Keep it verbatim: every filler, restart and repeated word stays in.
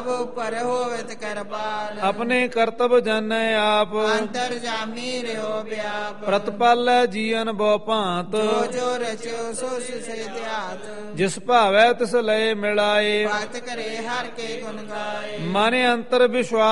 ਉਪਰ ਹੋਵਤ ਕਿਰਪਾਲ ਆਪਣੇ ਕਰਤਬ ਜਾਣੈ ਆਪ ਅੰਤਰ ਜਾਮੀ ਰਿਓ ਵਿਆਪ ਪ੍ਰਤਪਾਲੈ ਜੀਵਨ ਬਹੁ ਭਾਂਤ ਜੋ ਜੋ ਰਚਿਓ ਸੋ ਸਿਸੇ ਧਿਆਤ ਜਿਸ ਭਾਵੈ ਤਿਸ ਲਏ ਮਿਲਾਏ ਭਗਤ ਕਰੇ ਹਰ ਕੇ ਗੁਣ ਗਾਏ ਮਨ ਅੰਤਰ ਵਿਸ਼ਵਾਸ